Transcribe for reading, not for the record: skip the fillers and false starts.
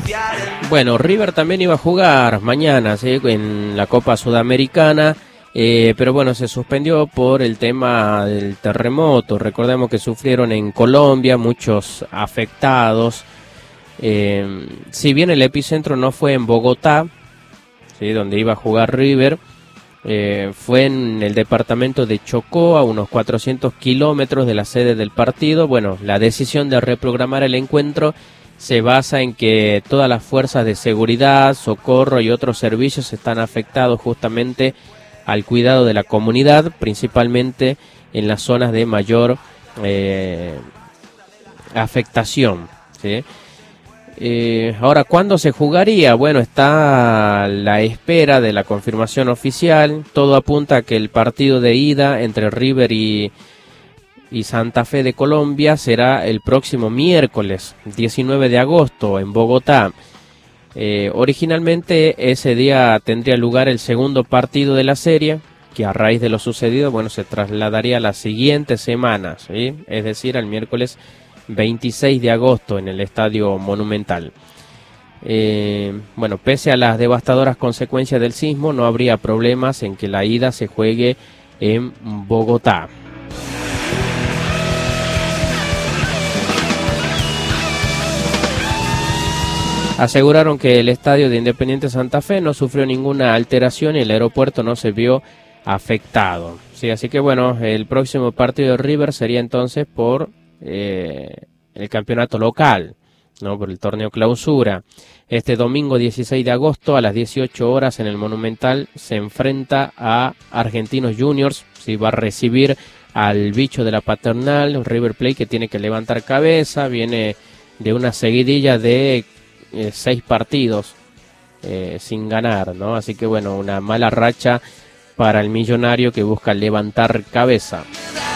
Bueno, River también iba a jugar mañana, ¿sí?, en la Copa Sudamericana, pero bueno, se suspendió por el tema del terremoto. Recordemos que sufrieron en Colombia muchos afectados. Si bien el epicentro no fue en Bogotá, ¿sí?, donde iba a jugar River, fue en el departamento de Chocó, a unos 400 kilómetros de la sede del partido. Bueno, la decisión de reprogramar el encuentro se basa en que todas las fuerzas de seguridad, socorro y otros servicios están afectados justamente al cuidado de la comunidad, principalmente en las zonas de mayor afectación, ¿sí? Ahora, ¿cuándo se jugaría? Bueno, está a la espera de la confirmación oficial. Todo apunta a que el partido de ida entre River y Santa Fe de Colombia será el próximo miércoles 19 de agosto en Bogotá. Originalmente ese día tendría lugar el segundo partido de la serie, que a raíz de lo sucedido, bueno, se trasladaría a las siguientes semanas, ¿sí?, es decir, al miércoles 26 de agosto en el Estadio Monumental. Bueno, pese a las devastadoras consecuencias del sismo, no habría problemas en que la ida se juegue en Bogotá. Aseguraron que el estadio de Independiente Santa Fe no sufrió ninguna alteración y el aeropuerto no se vio afectado. Sí, así que bueno, el próximo partido de River sería entonces por el campeonato local, ¿no?, por el torneo clausura. Este domingo 16 de agosto a las 18 horas en el Monumental se enfrenta a Argentinos Juniors. Sí, va a recibir al bicho de la Paternal, River Plate, que tiene que levantar cabeza, viene de una seguidilla de 6 partidos sin ganar, ¿no? Así que bueno, una mala racha para el millonario que busca levantar cabeza.